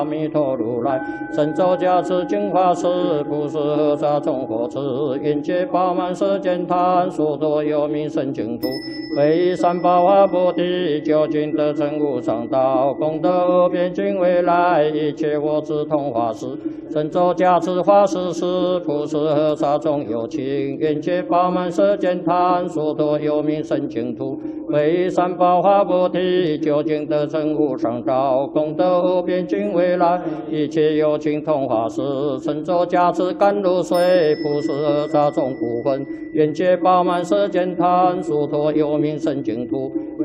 阿弥陀如来，神咒加持净法师，不是菩萨众佛持，愿界饱满世间贪，所多有名圣净土，为三宝化菩提，究竟得成无上道，功德无边尽未来，一切我智同法师，神咒加持法师是，不是菩萨众有情，愿界饱满世间贪，所多有名圣净土，为三宝化菩提，究竟得成无上道，功德无边尽未来，一切有情同法师，神咒加持甘露水，不是菩萨众不分，愿界饱满世间贪，所多有名圣净土。